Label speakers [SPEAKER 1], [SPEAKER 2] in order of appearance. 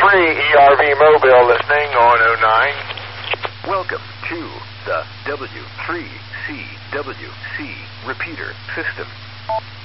[SPEAKER 1] ERV Mobile listening on 09.
[SPEAKER 2] Welcome to the W3CWC repeater system.